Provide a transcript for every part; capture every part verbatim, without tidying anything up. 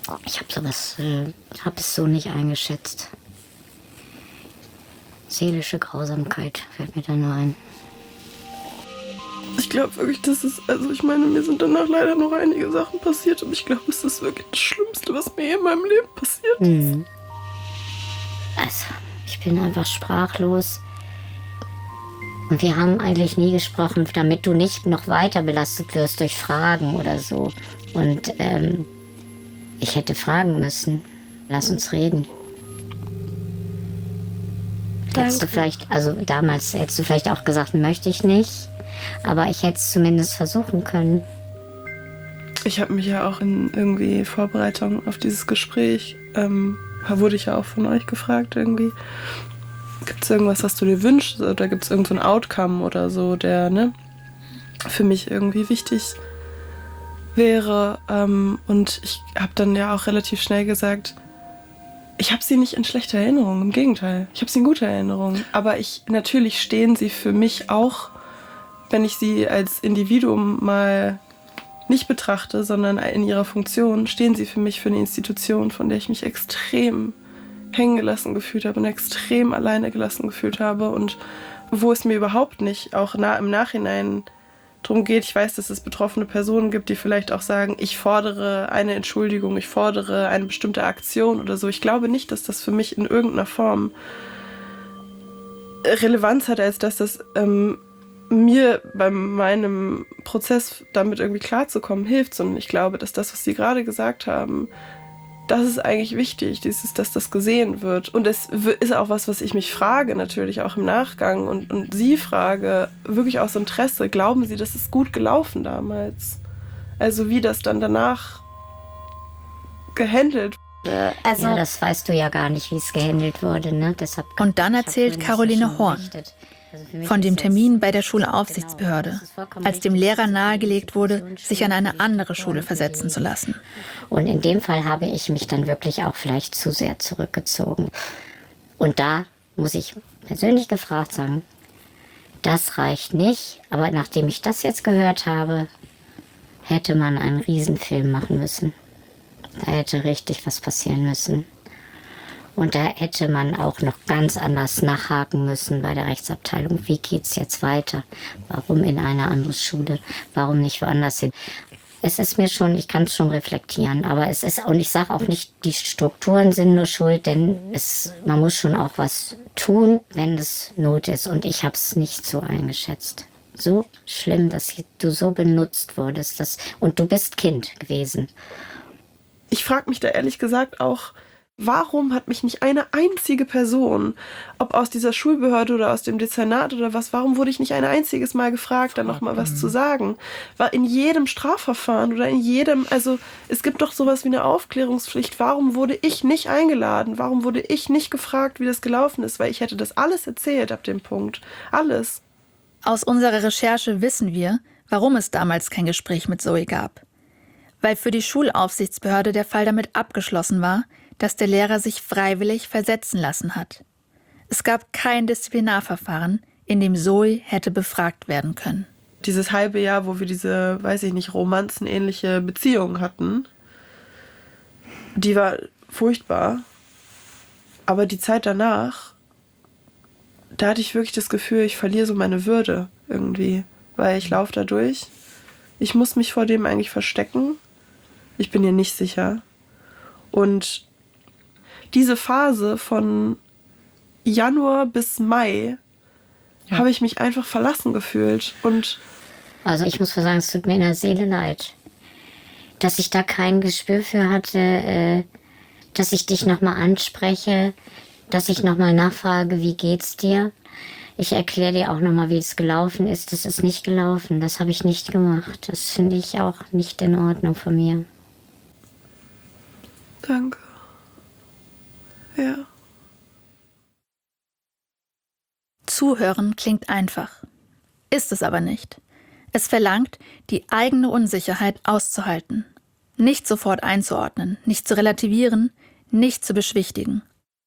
Ich habe sowas, äh, habe es so nicht eingeschätzt. Seelische Grausamkeit fällt mir da nur ein. Ich glaube wirklich, dass es, also ich meine, mir sind danach leider noch einige Sachen passiert, aber ich glaube, es ist wirklich das Schlimmste, was mir in meinem Leben passiert ist. Mhm. Also, ich bin einfach sprachlos. Und wir haben eigentlich nie gesprochen, damit du nicht noch weiter belastet wirst durch Fragen oder so. Und ähm, ich hätte fragen müssen. Lass uns reden. Danke. Hättest du vielleicht, also damals hättest du vielleicht auch gesagt, möchte ich nicht. Aber ich hätte es zumindest versuchen können. Ich habe mich ja auch in irgendwie Vorbereitung auf dieses Gespräch, ähm, wurde ich ja auch von euch gefragt irgendwie, gibt es irgendwas, was du dir wünschst oder gibt es irgendein so Outcome oder so, der ne, für mich irgendwie wichtig wäre. Ähm, und ich habe dann ja auch relativ schnell gesagt, ich habe sie nicht in schlechter Erinnerung, im Gegenteil. Ich habe sie in guter Erinnerung. Aber ich natürlich stehen sie für mich auch, wenn ich sie als Individuum mal nicht betrachte, sondern in ihrer Funktion, stehen sie für mich für eine Institution, von der ich mich extrem hängen gelassen gefühlt habe und extrem alleine gelassen gefühlt habe und wo es mir überhaupt nicht auch na, im Nachhinein darum geht. Ich weiß, dass es betroffene Personen gibt, die vielleicht auch sagen, ich fordere eine Entschuldigung, ich fordere eine bestimmte Aktion oder so. Ich glaube nicht, dass das für mich in irgendeiner Form Relevanz hat, als dass das ähm, mir bei meinem Prozess damit irgendwie klarzukommen hilft, sondern ich glaube, dass das, was Sie gerade gesagt haben, das ist eigentlich wichtig, dieses, dass das gesehen wird. Und es ist auch was, was ich mich frage, natürlich auch im Nachgang und, und Sie frage, wirklich aus Interesse, glauben Sie, das ist gut gelaufen damals? Also wie das dann danach gehandelt wurde. Also, ja, das weißt du ja gar nicht, wie es gehandelt wurde. Ne? Deshalb und dann erzählt Caroline Horn von dem Termin bei der Schulaufsichtsbehörde, als dem Lehrer nahegelegt wurde, sich an eine andere Schule versetzen zu lassen. Und in dem Fall habe ich mich dann wirklich auch vielleicht zu sehr zurückgezogen. Und da muss ich persönlich gefragt sagen, das reicht nicht. Aber nachdem ich das jetzt gehört habe, hätte man einen Riesenfilm machen müssen. Da hätte richtig was passieren müssen. Und da hätte man auch noch ganz anders nachhaken müssen bei der Rechtsabteilung. Wie geht's jetzt weiter? Warum in eine andere Schule? Warum nicht woanders hin? Es ist mir schon, ich kann es schon reflektieren, aber es ist, und ich sage auch nicht, die Strukturen sind nur schuld, denn es, man muss schon auch was tun, wenn es Not ist. Und ich habe es nicht so eingeschätzt. So schlimm, dass du so benutzt wurdest. Dass, und du bist Kind gewesen. Ich frage mich da ehrlich gesagt auch, warum hat mich nicht eine einzige Person, ob aus dieser Schulbehörde oder aus dem Dezernat oder was, warum wurde ich nicht ein einziges Mal gefragt, da nochmal was zu sagen? War in jedem Strafverfahren oder in jedem, also es gibt doch sowas wie eine Aufklärungspflicht. Warum wurde ich nicht eingeladen? Warum wurde ich nicht gefragt, wie das gelaufen ist? Weil ich hätte das alles erzählt ab dem Punkt. Alles. Aus unserer Recherche wissen wir, warum es damals kein Gespräch mit Zoe gab. Weil für die Schulaufsichtsbehörde der Fall damit abgeschlossen war, dass der Lehrer sich freiwillig versetzen lassen hat. Es gab kein Disziplinarverfahren, in dem Zoe hätte befragt werden können. Dieses halbe Jahr, wo wir diese, weiß ich nicht, romanzenähnliche Beziehung hatten, die war furchtbar. Aber die Zeit danach, da hatte ich wirklich das Gefühl, ich verliere so meine Würde irgendwie. Weil ich laufe da durch. Ich muss mich vor dem eigentlich verstecken. Ich bin hier nicht sicher. Und diese Phase von Januar bis Mai ja. habe ich mich einfach verlassen gefühlt. Und also ich muss sagen, es tut mir in der Seele leid, dass ich da kein Gespür für hatte, äh, dass ich dich nochmal anspreche, dass ich nochmal nachfrage, wie geht's dir? Ich erkläre dir auch nochmal, wie es gelaufen ist. Das ist nicht gelaufen, das habe ich nicht gemacht. Das finde ich auch nicht in Ordnung von mir. Danke. Ja. Zuhören klingt einfach. Ist es aber nicht. Es verlangt, die eigene Unsicherheit auszuhalten. Nicht sofort einzuordnen, nicht zu relativieren, nicht zu beschwichtigen.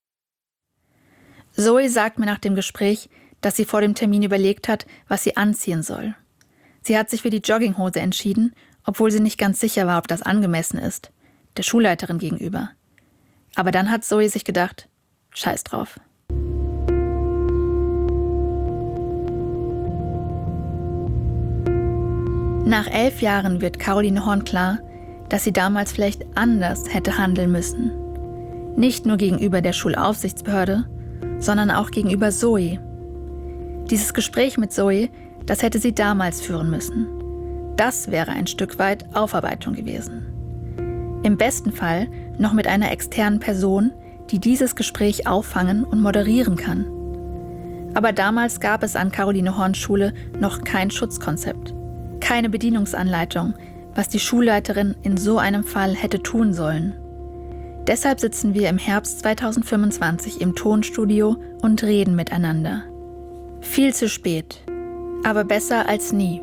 Zoe sagt mir nach dem Gespräch, dass sie vor dem Termin überlegt hat, was sie anziehen soll. Sie hat sich für die Jogginghose entschieden, obwohl sie nicht ganz sicher war, ob das angemessen ist. der Schulleiterin gegenüber. Aber dann hat Zoe sich gedacht, scheiß drauf. Nach elf Jahren wird Caroline Horn klar, dass sie damals vielleicht anders hätte handeln müssen. Nicht nur gegenüber der Schulaufsichtsbehörde, sondern auch gegenüber Zoe. Dieses Gespräch mit Zoe, das hätte sie damals führen müssen. Das wäre ein Stück weit Aufarbeitung gewesen. Im besten Fall noch mit einer externen Person, die dieses Gespräch auffangen und moderieren kann. Aber damals gab es an Caroline Horns Schule noch kein Schutzkonzept, keine Bedienungsanleitung, was die Schulleiterin in so einem Fall hätte tun sollen. Deshalb sitzen wir im Herbst zweitausendfünfundzwanzig im Tonstudio und reden miteinander. Viel zu spät, aber besser als nie.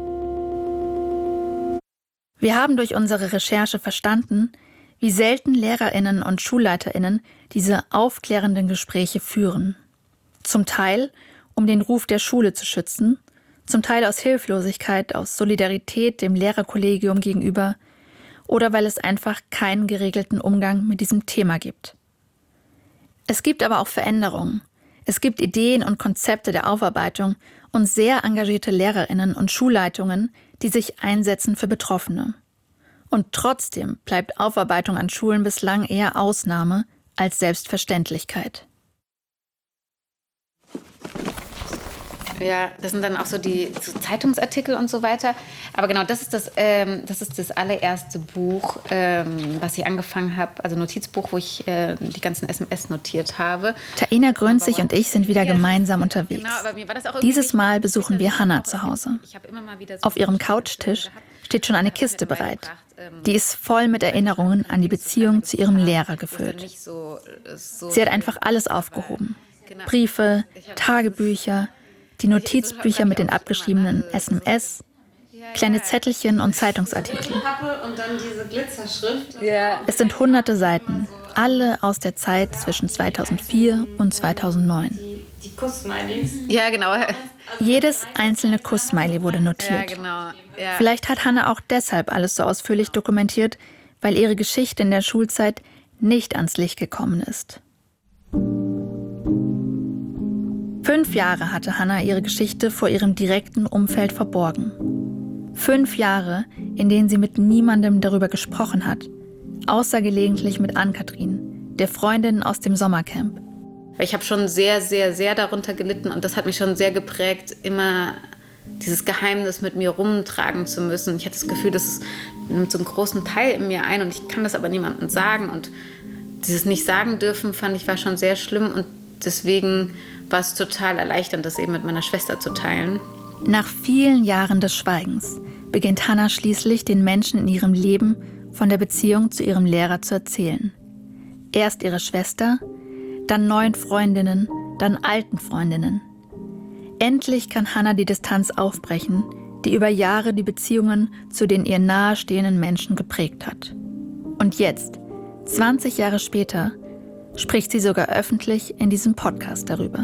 Wir haben durch unsere Recherche verstanden, wie selten LehrerInnen und SchulleiterInnen diese aufklärenden Gespräche führen. Zum Teil, um den Ruf der Schule zu schützen, zum Teil aus Hilflosigkeit, aus Solidarität dem Lehrerkollegium gegenüber oder weil es einfach keinen geregelten Umgang mit diesem Thema gibt. Es gibt aber auch Veränderungen. Es gibt Ideen und Konzepte der Aufarbeitung und sehr engagierte LehrerInnen und Schulleitungen, die sich einsetzen für Betroffene. Und trotzdem bleibt Aufarbeitung an Schulen bislang eher Ausnahme als Selbstverständlichkeit. Ja, das sind dann auch so die so Zeitungsartikel und so weiter. Aber genau, das ist das, ähm, das, ist das allererste Buch, ähm, was ich angefangen habe, also Notizbuch, wo ich äh, die ganzen S M S notiert habe. Taina Grünzig und ich sind wieder gemeinsam unterwegs. Genau, aber mir war das auch Dieses Mal besuchen wir Hannah zu Hause. Ich habe immer mal wieder so Auf ihrem Couchtisch steht schon eine Kiste bereit. Die ist voll mit Erinnerungen an die Beziehung zu ihrem Lehrer gefüllt. Sie hat einfach alles aufgehoben. Briefe, Tagebücher, die Notizbücher mit den abgeschriebenen S M S, kleine Zettelchen und Zeitungsartikel. Und dann diese Glitzerschrift. Es sind hunderte Seiten, alle aus der Zeit zwischen zweitausendvier und zweitausendneun. Die Kuss-Smileys. Ja, genau. Jedes einzelne Kuss-Smiley wurde Ja, notiert. genau. Ja. Vielleicht hat Hannah auch deshalb alles so ausführlich dokumentiert, weil ihre Geschichte in der Schulzeit nicht ans Licht gekommen ist. Fünf Jahre hatte Hannah ihre Geschichte vor ihrem direkten Umfeld verborgen. Fünf Jahre, in denen sie mit niemandem darüber gesprochen hat, außer gelegentlich mit Ann-Kathrin, der Freundin aus dem Sommercamp. Ich habe schon sehr, sehr, sehr darunter gelitten und das hat mich schon sehr geprägt, immer dieses Geheimnis mit mir rumtragen zu müssen. Ich hatte das Gefühl, das nimmt so einen großen Teil in mir ein und ich kann das aber niemandem sagen. Und dieses Nicht-Sagen dürfen, fand ich, war schon sehr schlimm und deswegen war es total erleichternd, das eben mit meiner Schwester zu teilen. Nach vielen Jahren des Schweigens beginnt Hannah schließlich den Menschen in ihrem Leben von der Beziehung zu ihrem Lehrer zu erzählen. Erst ihre Schwester, dann neuen Freundinnen, dann alten Freundinnen. Endlich kann Hannah die Distanz aufbrechen, die über Jahre die Beziehungen zu den ihr nahestehenden Menschen geprägt hat. Und jetzt, zwanzig Jahre später, spricht sie sogar öffentlich in diesem Podcast darüber.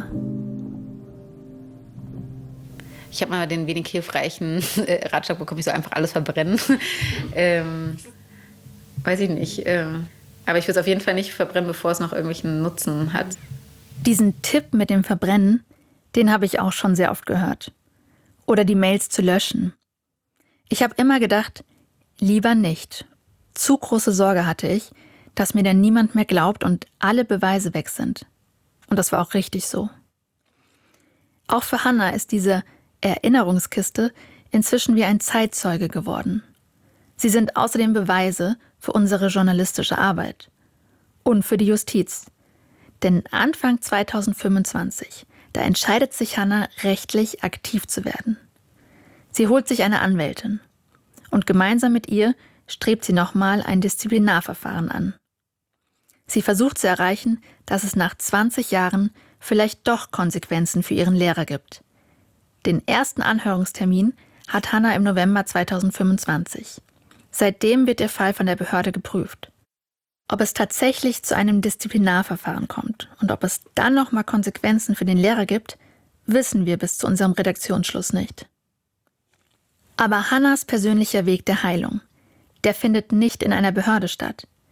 Ich habe mal den wenig hilfreichen Ratschlag bekommen, ich soll einfach alles verbrennen. ähm, weiß ich nicht. Ähm, aber ich will es auf jeden Fall nicht verbrennen, bevor es noch irgendwelchen Nutzen hat. Diesen Tipp mit dem Verbrennen, den habe ich auch schon sehr oft gehört. Oder die Mails zu löschen. Ich habe immer gedacht, lieber nicht. Zu große Sorge hatte ich, dass mir dann niemand mehr glaubt und alle Beweise weg sind. Und das war auch richtig so. Auch für Hannah ist diese Erinnerungskiste inzwischen wie ein Zeitzeuge geworden. Sie sind außerdem Beweise für unsere journalistische Arbeit und für die Justiz. Denn Anfang zweitausendfünfundzwanzig, da entscheidet sich Hannah, rechtlich aktiv zu werden. Sie holt sich eine Anwältin und gemeinsam mit ihr strebt sie nochmal ein Disziplinarverfahren an. Sie versucht zu erreichen, dass es nach zwanzig Jahren vielleicht doch Konsequenzen für ihren Lehrer gibt. Den ersten Anhörungstermin hat Hannah im November zweitausendfünfundzwanzig. Seitdem wird der Fall von der Behörde geprüft. Ob es tatsächlich zu einem Disziplinarverfahren kommt und ob es dann nochmal Konsequenzen für den Lehrer gibt, wissen wir bis zu unserem Redaktionsschluss nicht. Aber Hannahs persönlicher Weg der Heilung, der findet nicht in einer Behörde statt.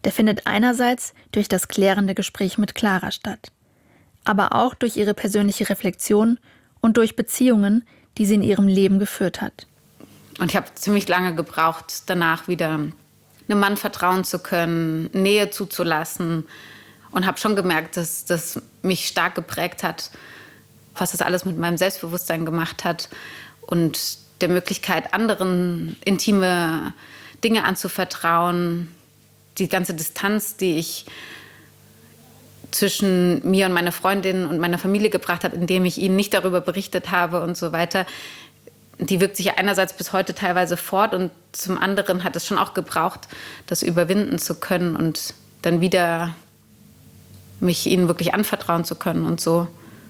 der findet einerseits durch das klärende Gespräch mit Clara statt, aber auch durch ihre persönliche Reflexion und durch Beziehungen, die sie in ihrem Leben geführt hat. Und ich habe ziemlich lange gebraucht, danach wieder einem Mann vertrauen zu können, Nähe zuzulassen. Und habe schon gemerkt, dass das mich stark geprägt hat, was das alles mit meinem Selbstbewusstsein gemacht hat. Und der Möglichkeit, anderen intime Dinge anzuvertrauen. Die ganze Distanz, die ich zwischen mir und meiner Freundin und meiner Familie gebracht habe, indem ich ihnen nicht darüber berichtet habe und so weiter, die wirkt sich ja einerseits bis heute teilweise fort und zum anderen hat es schon auch gebraucht, das überwinden zu können und dann wieder mich ihnen wirklich anvertrauen zu können und so.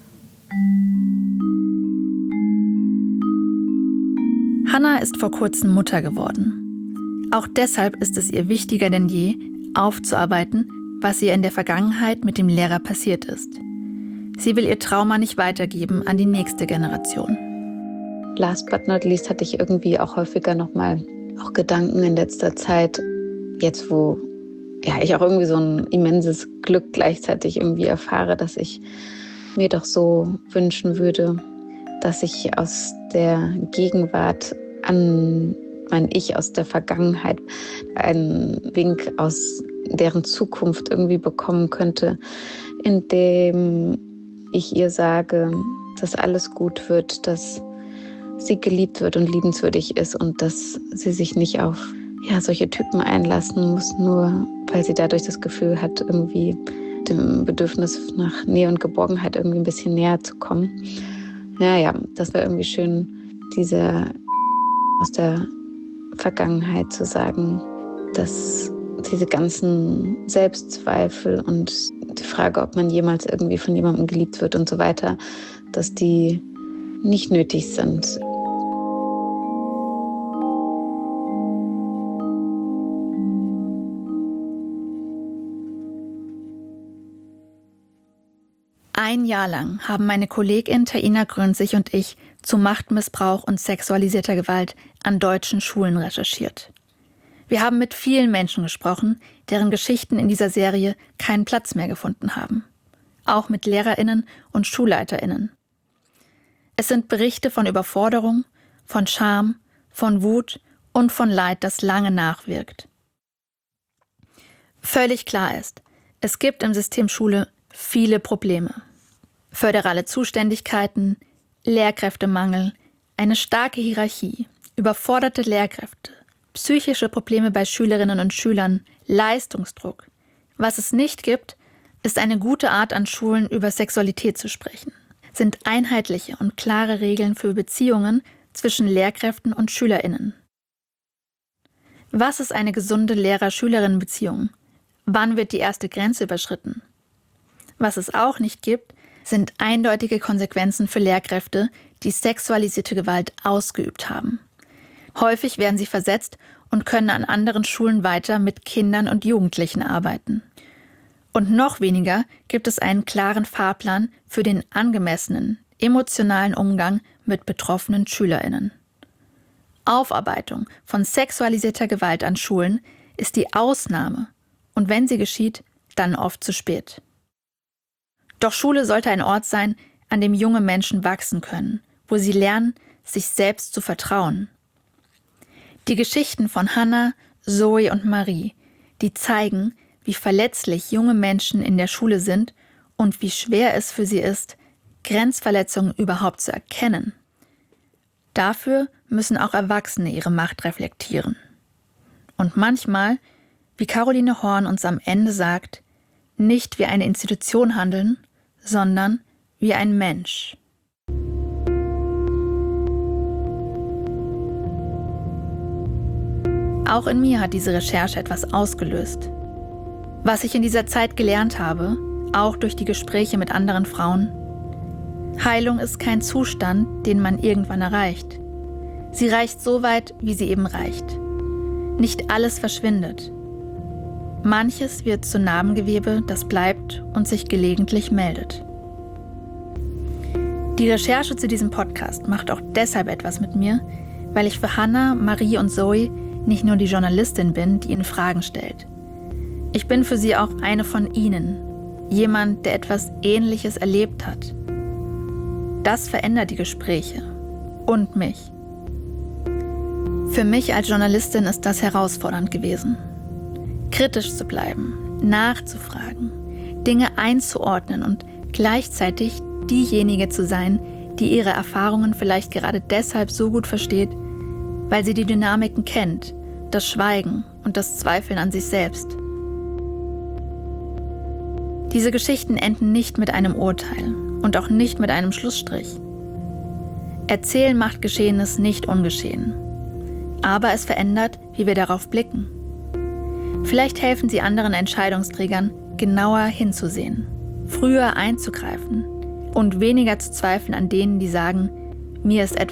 Hannah ist vor kurzem Mutter geworden. Auch deshalb ist es ihr wichtiger denn je, aufzuarbeiten, was ihr in der Vergangenheit mit dem Lehrer passiert ist. Sie will ihr Trauma nicht weitergeben an die nächste Generation. Last but not least hatte ich irgendwie auch häufiger nochmal auch Gedanken in letzter Zeit, jetzt wo ja, ich auch irgendwie so ein immenses Glück gleichzeitig irgendwie erfahre, dass ich mir doch so wünschen würde, dass ich aus der Gegenwart an mein Ich aus der Vergangenheit einen Wink aus deren Zukunft irgendwie bekommen könnte, indem ich ihr sage, dass alles gut wird, dass sie geliebt wird und liebenswürdig ist und dass sie sich nicht auf ja, solche Typen einlassen muss, nur weil sie dadurch das Gefühl hat, irgendwie dem Bedürfnis nach Nähe und Geborgenheit irgendwie ein bisschen näher zu kommen. Naja, das wäre irgendwie schön, diese aus der Vergangenheit zu sagen, dass diese ganzen Selbstzweifel und die Frage, ob man jemals irgendwie von jemandem geliebt wird und so weiter, dass die nicht nötig sind. Ein Jahr lang haben meine Kollegin Taina Grünzig und ich zu Machtmissbrauch und sexualisierter Gewalt an deutschen Schulen recherchiert. Wir haben mit vielen Menschen gesprochen, deren Geschichten in dieser Serie keinen Platz mehr gefunden haben. Auch mit LehrerInnen und SchulleiterInnen. Es sind Berichte von Überforderung, von Scham, von Wut und von Leid, das lange nachwirkt. Völlig klar ist, es gibt im System Schule viele Probleme. Föderale Zuständigkeiten, Lehrkräftemangel, eine starke Hierarchie, überforderte Lehrkräfte, psychische Probleme bei Schülerinnen und Schülern, Leistungsdruck. Was es nicht gibt, ist eine gute Art an Schulen über Sexualität zu sprechen. Sind einheitliche und klare Regeln für Beziehungen zwischen Lehrkräften und SchülerInnen. Was ist eine gesunde Lehrer-Schülerinnen-Beziehung? Wann wird die erste Grenze überschritten? Was es auch nicht gibt, sind eindeutige Konsequenzen für Lehrkräfte, die sexualisierte Gewalt ausgeübt haben. Häufig werden sie versetzt und können an anderen Schulen weiter mit Kindern und Jugendlichen arbeiten. Und noch weniger gibt es einen klaren Fahrplan für den angemessenen, emotionalen Umgang mit betroffenen SchülerInnen. Aufarbeitung von sexualisierter Gewalt an Schulen ist die Ausnahme und wenn sie geschieht, dann oft zu spät. Doch Schule sollte ein Ort sein, an dem junge Menschen wachsen können, wo sie lernen, sich selbst zu vertrauen. Die Geschichten von Hannah, Zoe und Marie, die zeigen, wie verletzlich junge Menschen in der Schule sind und wie schwer es für sie ist, Grenzverletzungen überhaupt zu erkennen. Dafür müssen auch Erwachsene ihre Macht reflektieren. Und manchmal, wie Caroline Horn uns am Ende sagt, nicht wie eine Institution handeln, sondern wie ein Mensch. Auch in mir hat diese Recherche etwas ausgelöst. Was ich in dieser Zeit gelernt habe, auch durch die Gespräche mit anderen Frauen: Heilung ist kein Zustand, den man irgendwann erreicht. Sie reicht so weit, wie sie eben reicht. Nicht alles verschwindet. Manches wird zu Narbengewebe, das bleibt und sich gelegentlich meldet. Die Recherche zu diesem Podcast macht auch deshalb etwas mit mir, weil ich für Hannah, Marie und Zoe nicht nur die Journalistin bin, die ihnen Fragen stellt. Ich bin für sie auch eine von ihnen, jemand, der etwas Ähnliches erlebt hat. Das verändert die Gespräche und mich. Für mich als Journalistin ist das herausfordernd gewesen. Kritisch zu bleiben, nachzufragen, Dinge einzuordnen und gleichzeitig diejenige zu sein, die ihre Erfahrungen vielleicht gerade deshalb so gut versteht, weil sie die Dynamiken kennt, das Schweigen und das Zweifeln an sich selbst. Diese Geschichten enden nicht mit einem Urteil und auch nicht mit einem Schlussstrich. Erzählen macht Geschehenes nicht ungeschehen. Aber es verändert, wie wir darauf blicken. Vielleicht helfen sie anderen Entscheidungsträgern, genauer hinzusehen, früher einzugreifen und weniger zu zweifeln an denen, die sagen, mir ist etwas